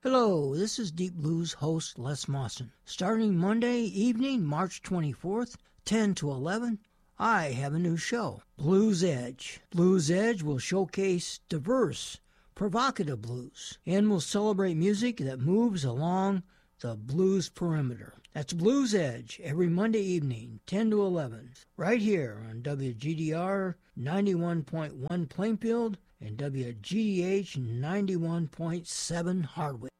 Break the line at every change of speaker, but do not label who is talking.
Hello, this is Deep Blues host Les Mawson. Starting Monday evening, March 24th, 10 to 11, I have a new show, Blues Edge. Blues Edge will showcase diverse, provocative blues and will celebrate music that moves along the blues perimeter. That's Blues Edge every Monday evening, 10 to 11, right here on WGDR 91.1 Plainfield and WGDH 91.7 Hardwick.